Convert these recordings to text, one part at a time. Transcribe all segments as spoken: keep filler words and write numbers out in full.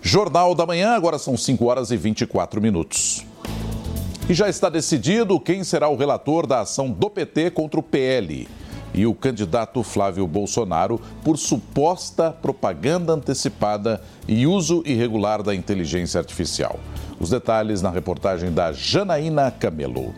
Jornal da Manhã, agora são cinco horas e vinte e quatro minutos. E já está decidido quem será o relator da ação do P T contra o P L e o candidato Flávio Bolsonaro por suposta propaganda antecipada e uso irregular da inteligência artificial. Os detalhes na reportagem da Janaína Camelo.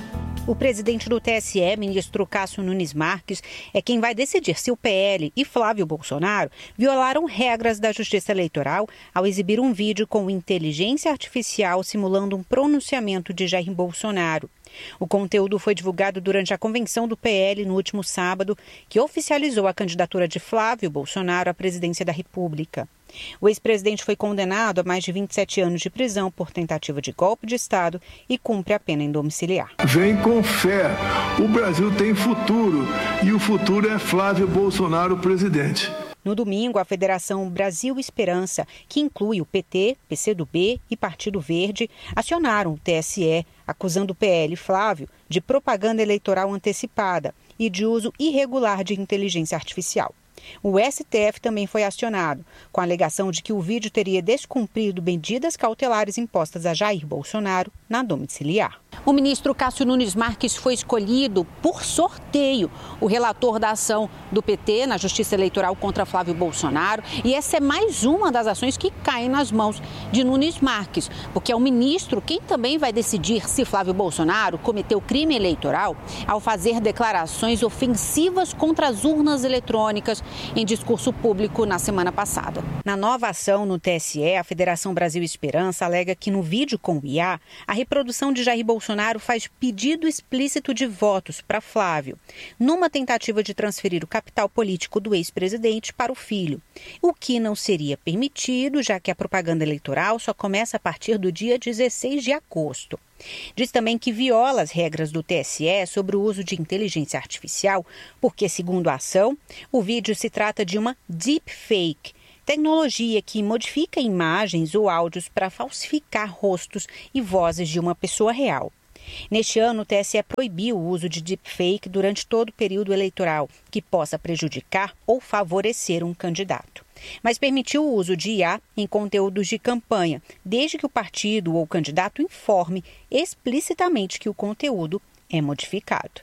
O presidente do T S E, ministro Cássio Nunes Marques, é quem vai decidir se o P L e Flávio Bolsonaro violaram regras da Justiça Eleitoral ao exibir um vídeo com inteligência artificial simulando um pronunciamento de Jair Bolsonaro. O conteúdo foi divulgado durante a convenção do P L no último sábado, que oficializou a candidatura de Flávio Bolsonaro à presidência da República. O ex-presidente foi condenado a mais de vinte e sete anos de prisão por tentativa de golpe de Estado e cumpre a pena em domiciliar. Vem com fé. O Brasil tem futuro e o futuro é Flávio Bolsonaro, presidente. No domingo, a Federação Brasil Esperança, que inclui o P T, P C do B e Partido Verde, acionaram o T S E, acusando o P L e Flávio de propaganda eleitoral antecipada e de uso irregular de inteligência artificial. O S T F também foi acionado, com a alegação de que o vídeo teria descumprido medidas cautelares impostas a Jair Bolsonaro na domiciliar. O ministro Cássio Nunes Marques foi escolhido por sorteio o relator da ação do P T na Justiça Eleitoral contra Flávio Bolsonaro. E essa é mais uma das ações que caem nas mãos de Nunes Marques, porque é o ministro quem também vai decidir se Flávio Bolsonaro cometeu crime eleitoral ao fazer declarações ofensivas contra as urnas eletrônicas em discurso público na semana passada. Na nova ação no T S E, a Federação Brasil Esperança alega que no vídeo com o I A, a reprodução de Jair Bolsonaro faz pedido explícito de votos para Flávio, numa tentativa de transferir o capital político do ex-presidente para o filho, o que não seria permitido, já que a propaganda eleitoral só começa a partir do dia dezesseis de agosto. Diz também que viola as regras do T S E sobre o uso de inteligência artificial, porque, segundo a ação, o vídeo se trata de uma deepfake, tecnologia que modifica imagens ou áudios para falsificar rostos e vozes de uma pessoa real. Neste ano, o T S E proibiu o uso de deepfake durante todo o período eleitoral que possa prejudicar ou favorecer um candidato. Mas permitiu o uso de I A em conteúdos de campanha, desde que o partido ou o candidato informe explicitamente que o conteúdo é modificado.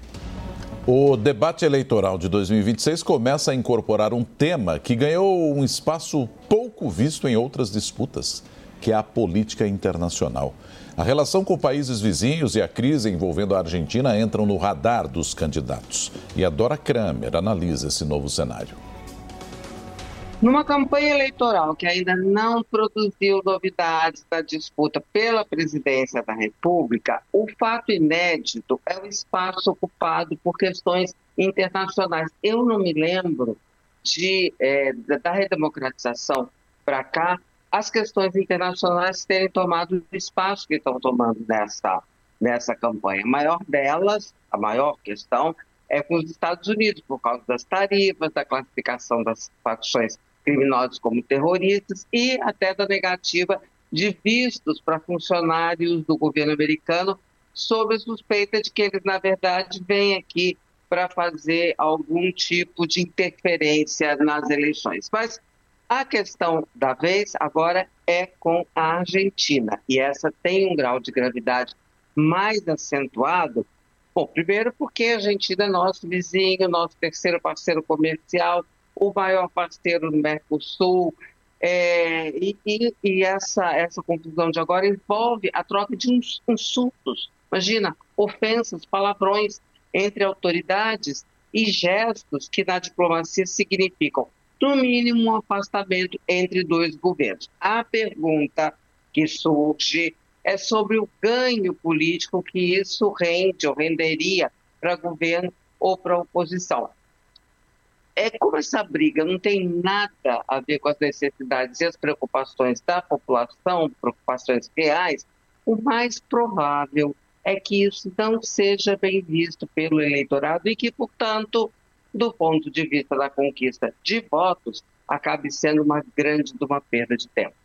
O debate eleitoral de dois mil e vinte e seis começa a incorporar um tema que ganhou um espaço pouco visto em outras disputas, que é a política internacional. A relação com países vizinhos e a crise envolvendo a Argentina entram no radar dos candidatos. E a Dora Kramer analisa esse novo cenário. Numa campanha eleitoral que ainda não produziu novidades da disputa pela presidência da República, o fato inédito é o espaço ocupado por questões internacionais. Eu não me lembro de, é, da redemocratização para cá, as questões internacionais terem tomado o espaço que estão tomando nessa, nessa campanha. A maior delas, a maior questão, é com os Estados Unidos, por causa das tarifas, da classificação das facções criminosas como terroristas e até da negativa de vistos para funcionários do governo americano sob a suspeita de que eles, na verdade, vêm aqui para fazer algum tipo de interferência nas eleições. Mas a questão da vez agora é com a Argentina, e essa tem um grau de gravidade mais acentuado. Bom, primeiro porque a Argentina é nosso vizinho, nosso terceiro parceiro comercial, o maior parceiro no Mercosul, é, e, e, e essa, essa confusão de agora envolve a troca de uns insultos, imagina, ofensas, palavrões entre autoridades e gestos que na diplomacia significam, no mínimo, um afastamento entre dois governos. A pergunta que surge é sobre o ganho político que isso rende ou renderia para governo ou para oposição. É como essa briga não tem nada a ver com as necessidades e as preocupações da população, preocupações reais, o mais provável é que isso não seja bem visto pelo eleitorado e que, portanto, do ponto de vista da conquista de votos, acabe sendo uma grande uma perda de tempo.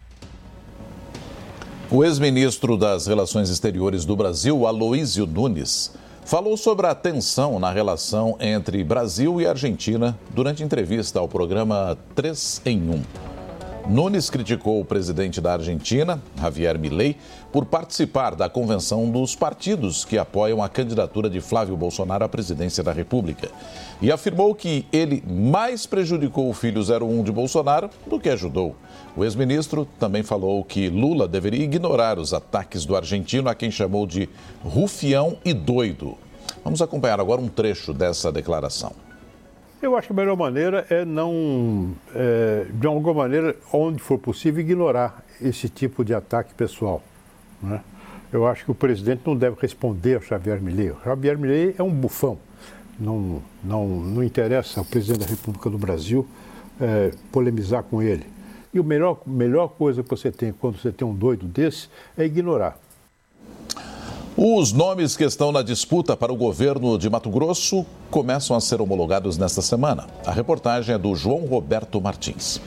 O ex-ministro das Relações Exteriores do Brasil, Aloísio Nunes, falou sobre a tensão na relação entre Brasil e Argentina durante entrevista ao programa três em um. Nunes criticou o presidente da Argentina, Javier Milei, por participar da convenção dos partidos que apoiam a candidatura de Flávio Bolsonaro à presidência da República. E afirmou que ele mais prejudicou o filho zero um de Bolsonaro do que ajudou. O ex-ministro também falou que Lula deveria ignorar os ataques do argentino, a quem chamou de rufião e doido. Vamos acompanhar agora um trecho dessa declaração. Eu acho que a melhor maneira é não, é, de alguma maneira, onde for possível, ignorar esse tipo de ataque pessoal, né? Eu acho que o presidente não deve responder ao Javier Milei. O Javier Milei é um bufão. Não, não, não interessa ao presidente da República do Brasil é, polemizar com ele. E a melhor, melhor coisa que você tem quando você tem um doido desse é ignorar. Os nomes que estão na disputa para o governo de Mato Grosso começam a ser homologados nesta semana. A reportagem é do João Roberto Martins.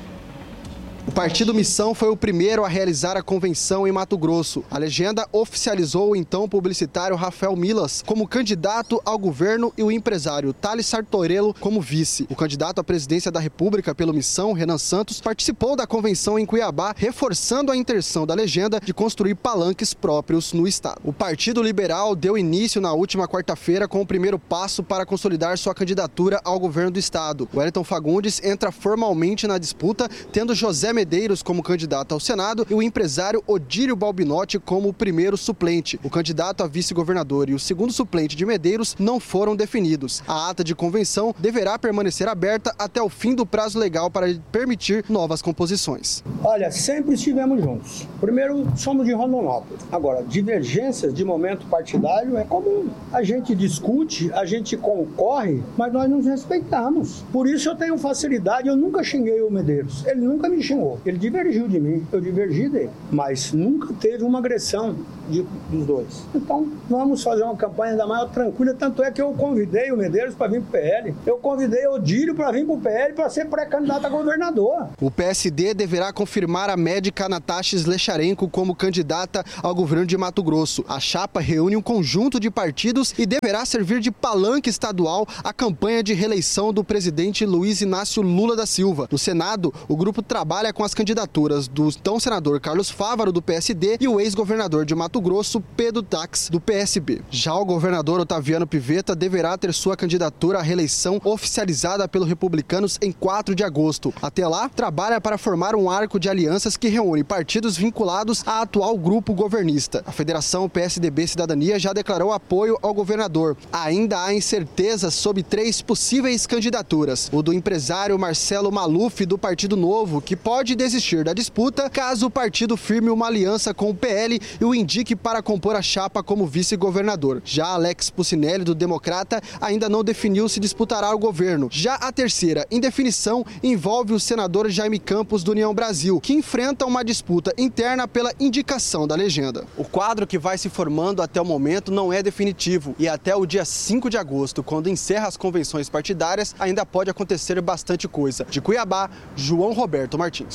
O Partido Missão foi o primeiro a realizar a convenção em Mato Grosso. A legenda oficializou o então publicitário Rafael Milas como candidato ao governo e o empresário Thales Sartorello como vice. O candidato à presidência da República pelo Missão, Renan Santos, participou da convenção em Cuiabá, reforçando a intenção da legenda de construir palanques próprios no estado. O Partido Liberal deu início na última quarta-feira com o primeiro passo para consolidar sua candidatura ao governo do estado. O Wellington Fagundes entra formalmente na disputa, tendo José Medeiros como candidato ao Senado e o empresário Odílio Balbinotti como o primeiro suplente. O candidato a vice-governador e o segundo suplente de Medeiros não foram definidos. A ata de convenção deverá permanecer aberta até o fim do prazo legal para permitir novas composições. Olha, sempre estivemos juntos. Primeiro, somos de Rondonópolis. Agora, divergências de momento partidário é comum. A gente discute, a gente concorre, mas nós nos respeitamos. Por isso eu tenho facilidade, eu nunca xinguei o Medeiros. Ele nunca me xingou. Ele divergiu de mim, eu divergi dele, mas nunca teve uma agressão de, dos dois. Então, vamos fazer uma campanha da maior tranquila, tanto é que eu convidei o Medeiros para vir para o P L, eu convidei o Odílio para vir para o P L para ser pré-candidato a governador. O P S D deverá confirmar a médica Natasha Slecharenko como candidata ao governo de Mato Grosso. A chapa reúne um conjunto de partidos e deverá servir de palanque estadual à campanha de reeleição do presidente Luiz Inácio Lula da Silva. No Senado, o grupo trabalha com as candidaturas do então senador Carlos Fávaro, do P S D, e o ex-governador de Mato Grosso, Pedro Tax, do P S B. Já o governador Otaviano Pivetta deverá ter sua candidatura à reeleição oficializada pelos republicanos em quatro de agosto. Até lá, trabalha para formar um arco de alianças que reúne partidos vinculados à atual grupo governista. A Federação P S D B Cidadania já declarou apoio ao governador. Ainda há incertezas sobre três possíveis candidaturas. O do empresário Marcelo Maluf, do Partido Novo, que pode pode desistir da disputa caso o partido firme uma aliança com o P L e o indique para compor a chapa como vice-governador. Já Alex Pucinelli, do Democrata, ainda não definiu se disputará o governo. Já a terceira indefinição envolve o senador Jaime Campos, do União Brasil, que enfrenta uma disputa interna pela indicação da legenda. O quadro que vai se formando até o momento não é definitivo e até o dia cinco de agosto, quando encerra as convenções partidárias, ainda pode acontecer bastante coisa. De Cuiabá, João Roberto Martins.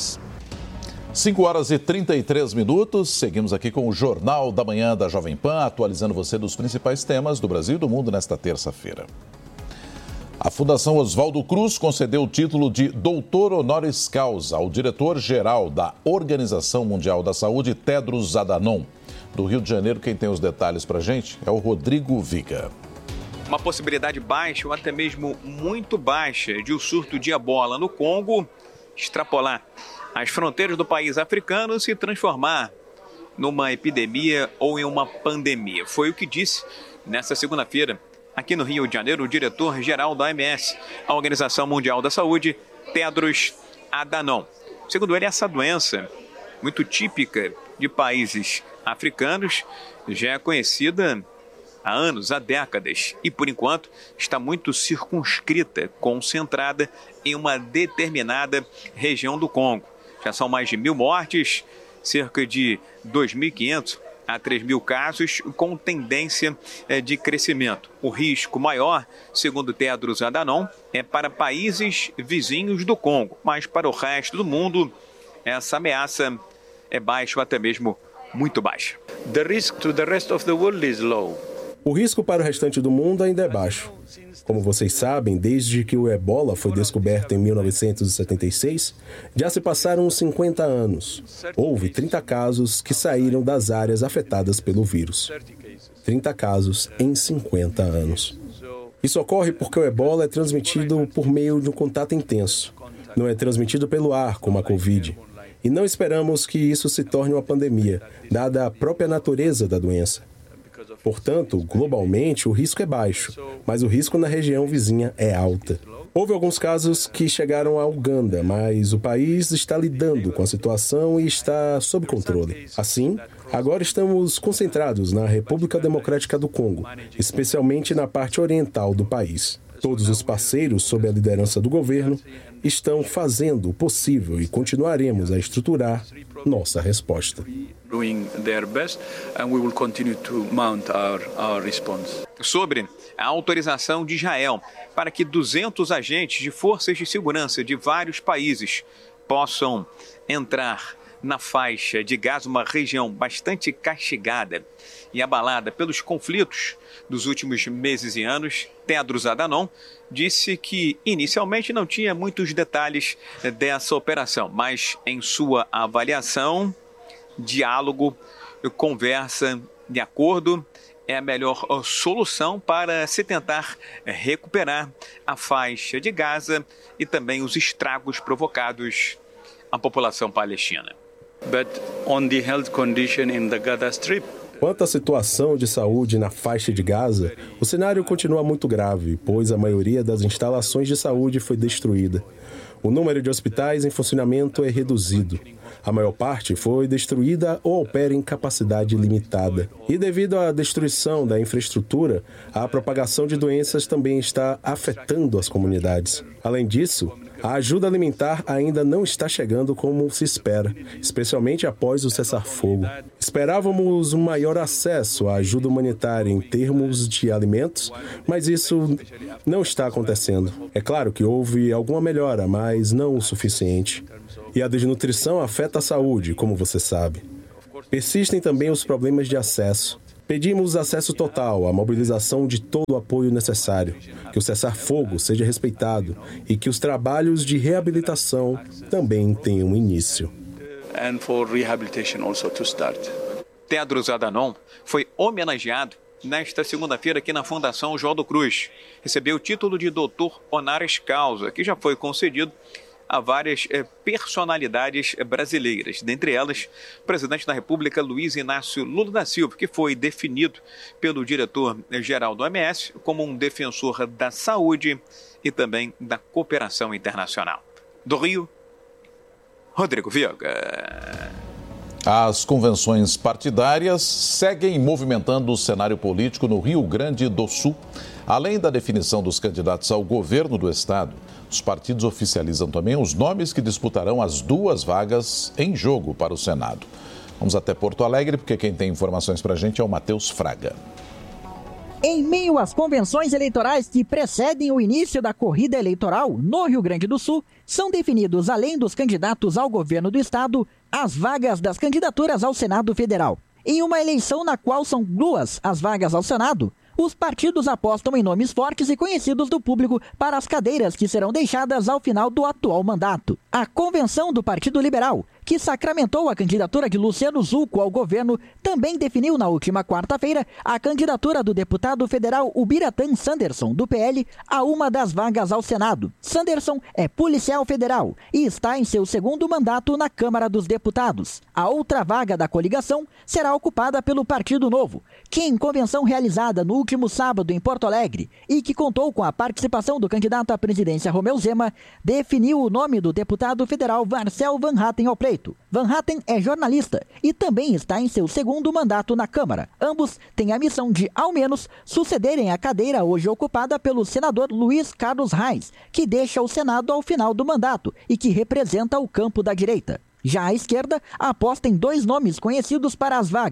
cinco horas e trinta e três minutos, seguimos aqui com o Jornal da Manhã da Jovem Pan, atualizando você dos principais temas do Brasil e do mundo nesta terça-feira. A Fundação Oswaldo Cruz concedeu o título de doutor honoris causa ao diretor-geral da Organização Mundial da Saúde, Tedros Adhanom. Do Rio de Janeiro, quem tem os detalhes para a gente é o Rodrigo Viga. Uma possibilidade baixa ou até mesmo muito baixa de o surto de ebola no Congo extrapolar as fronteiras do país africano e se transformar numa epidemia ou em uma pandemia. Foi o que disse nesta segunda-feira, aqui no Rio de Janeiro, o diretor-geral da O M S, a Organização Mundial da Saúde, Tedros Adhanom. Segundo ele, essa doença, muito típica de países africanos, já é conhecida há anos, há décadas, e por enquanto está muito circunscrita, concentrada em uma determinada região do Congo. Já são mais de mil mortes, cerca de dois mil e quinhentos a três mil casos, com tendência de crescimento. O risco maior, segundo Tedros Adhanom, é para países vizinhos do Congo, mas para o resto do mundo, essa ameaça é baixa ou até mesmo muito baixa. The risk to the rest of the world is low. O risco para o restante do mundo ainda é baixo. Como vocês sabem, desde que o ebola foi descoberto em mil novecentos e setenta e seis, já se passaram cinquenta anos. Houve trinta casos que saíram das áreas afetadas pelo vírus. trinta casos em cinquenta anos. Isso ocorre porque o ebola é transmitido por meio de um contato intenso. Não é transmitido pelo ar, como a Covid. E não esperamos que isso se torne uma pandemia, dada a própria natureza da doença. Portanto, globalmente, o risco é baixo, mas o risco na região vizinha é alta. Houve alguns casos que chegaram à Uganda, mas o país está lidando com a situação e está sob controle. Assim, agora estamos concentrados na República Democrática do Congo, especialmente na parte oriental do país. Todos os parceiros, sob a liderança do governo, estão fazendo o possível e continuaremos a estruturar nossa resposta. Sobre a autorização de Israel para que duzentos agentes de forças de segurança de vários países possam entrar na faixa de Gaza, uma região bastante castigada e abalada pelos conflitos dos últimos meses e anos, Tedros Adhanom disse que inicialmente não tinha muitos detalhes dessa operação, mas em sua avaliação, diálogo, conversa de acordo é a melhor solução para se tentar recuperar a faixa de Gaza e também os estragos provocados à população palestina. But on the health condition in the Gaza Strip, quanto à situação de saúde na faixa de Gaza, o cenário continua muito grave, pois a maioria das instalações de saúde foi destruída. O número de hospitais em funcionamento é reduzido. A maior parte foi destruída ou opera em capacidade limitada. E devido à destruição da infraestrutura, a propagação de doenças também está afetando as comunidades. Além disso, a ajuda alimentar ainda não está chegando como se espera, especialmente após o cessar-fogo. Esperávamos um maior acesso à ajuda humanitária em termos de alimentos, mas isso não está acontecendo. É claro que houve alguma melhora, mas não o suficiente. E a desnutrição afeta a saúde, como você sabe. Persistem também os problemas de acesso. Pedimos acesso total, a mobilização de todo o apoio necessário, que o cessar-fogo seja respeitado e que os trabalhos de reabilitação também tenham início. and for rehabilitation also to start. Tedros Adhanom foi homenageado nesta segunda-feira aqui na Fundação Oswaldo Cruz. Recebeu o título de doutor honoris causa, que já foi concedido a várias eh, personalidades brasileiras, dentre elas o presidente da República Luiz Inácio Lula da Silva, que foi definido pelo diretor-geral do O M S como um defensor da saúde e também da cooperação internacional. Do Rio, Rodrigo Viega. As convenções partidárias seguem movimentando o cenário político no Rio Grande do Sul. Além da definição dos candidatos ao governo do estado, os partidos oficializam também os nomes que disputarão as duas vagas em jogo para o Senado. Vamos até Porto Alegre, porque quem tem informações para a gente é o Matheus Fraga. Em meio às convenções eleitorais que precedem o início da corrida eleitoral no Rio Grande do Sul, são definidos, além dos candidatos ao governo do estado, as vagas das candidaturas ao Senado Federal. Em uma eleição na qual são duas as vagas ao Senado, os partidos apostam em nomes fortes e conhecidos do público para as cadeiras que serão deixadas ao final do atual mandato. A convenção do Partido Liberal, que sacramentou a candidatura de Luciano Zucco ao governo, também definiu na última quarta-feira a candidatura do deputado federal Ubiratã Sanderson, do P L, a uma das vagas ao Senado. Sanderson é policial federal e está em seu segundo mandato na Câmara dos Deputados. A outra vaga da coligação será ocupada pelo Partido Novo, que em convenção realizada no último sábado em Porto Alegre e que contou com a participação do candidato à presidência Romeu Zema, definiu o nome do deputado federal Marcel Van Hatten ao pleito. Van Hatten é jornalista e também está em seu segundo mandato na Câmara. Ambos têm a missão de, ao menos, sucederem a cadeira hoje ocupada pelo senador Luiz Carlos Reis, que deixa o Senado ao final do mandato e que representa o campo da direita. Já a esquerda aposta em dois nomes conhecidos para as vagas.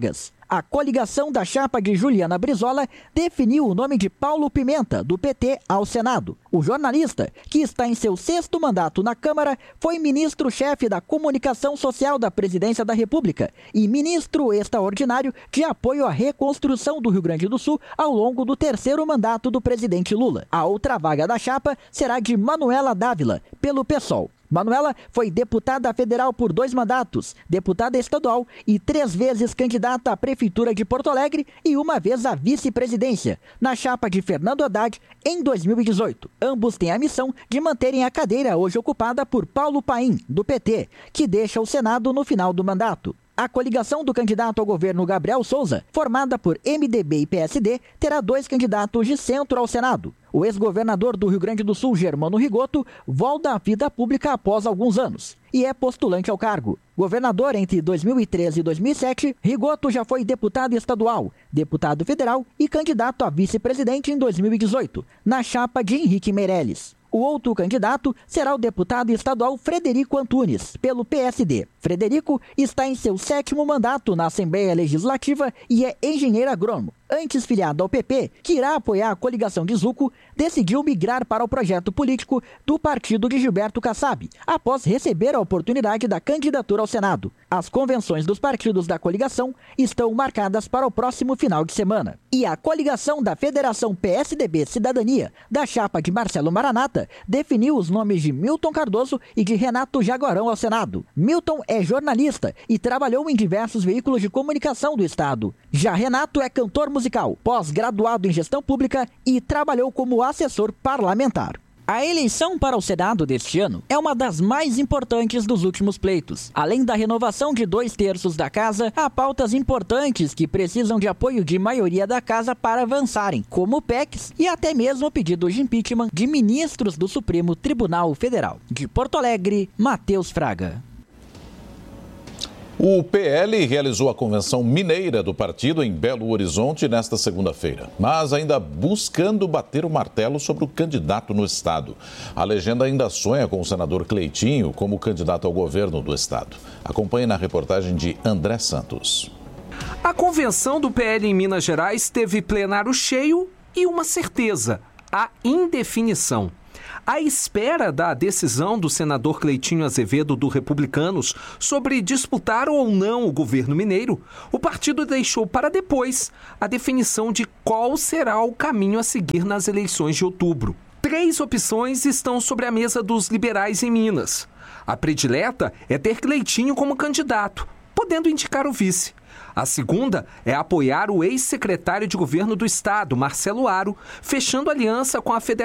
A coligação da chapa de Juliana Brizola definiu o nome de Paulo Pimenta, do P T, ao Senado. O jornalista, que está em seu sexto mandato na Câmara, foi ministro-chefe da Comunicação Social da Presidência da República e ministro extraordinário de apoio à reconstrução do Rio Grande do Sul ao longo do terceiro mandato do presidente Lula. A outra vaga da chapa será de Manuela Dávila, pelo PSOL. Manuela foi deputada federal por dois mandatos, deputada estadual e três vezes candidata à Prefeitura de Porto Alegre e uma vez à vice-presidência, na chapa de Fernando Haddad em dois mil e dezoito. Ambos têm a missão de manterem a cadeira hoje ocupada por Paulo Paim, do P T, que deixa o Senado no final do mandato. A coligação do candidato ao governo Gabriel Souza, formada por M D B e P S D, terá dois candidatos de centro ao Senado. O ex-governador do Rio Grande do Sul, Germano Rigoto, volta à vida pública após alguns anos e é postulante ao cargo. Governador entre dois mil e treze e dois mil e sete, Rigoto já foi deputado estadual, deputado federal e candidato a vice-presidente em dois mil e dezoito, na chapa de Henrique Meirelles. O outro candidato será o deputado estadual Frederico Antunes, pelo P S D. Frederico está em seu sétimo mandato na Assembleia Legislativa e é engenheiro agrônomo. Antes filiado ao P P, que irá apoiar a coligação de Zucco, decidiu migrar para o projeto político do partido de Gilberto Kassab, após receber a oportunidade da candidatura ao Senado. As convenções dos partidos da coligação estão marcadas para o próximo final de semana. E a coligação da Federação P S D B Cidadania, da chapa de Marcelo Maranata, definiu os nomes de Milton Cardoso e de Renato Jaguarão ao Senado. Milton é jornalista e trabalhou em diversos veículos de comunicação do estado. Já Renato é cantor musical, pós-graduado em gestão pública e trabalhou como assessor parlamentar. A eleição para o Senado deste ano é uma das mais importantes dos últimos pleitos. Além da renovação de dois terços da casa, há pautas importantes que precisam de apoio de maioria da casa para avançarem, como P E Cs e até mesmo pedidos de impeachment de ministros do Supremo Tribunal Federal. De Porto Alegre, Matheus Fraga. O P L realizou a convenção mineira do partido em Belo Horizonte nesta segunda-feira, mas ainda buscando bater o martelo sobre o candidato no estado. A legenda ainda sonha com o senador Cleitinho como candidato ao governo do estado. Acompanhe na reportagem de André Santos. A convenção do P L em Minas Gerais teve plenário cheio e uma certeza: a indefinição. À espera da decisão do senador Cleitinho Azevedo, do Republicanos, sobre disputar ou não o governo mineiro, o partido deixou para depois a definição de qual será o caminho a seguir nas eleições de outubro. Três opções estão sobre a mesa dos liberais em Minas. A predileta é ter Cleitinho como candidato, podendo indicar o vice. A segunda é apoiar o ex-secretário de governo do estado, Marcelo Aro, fechando aliança com a Federação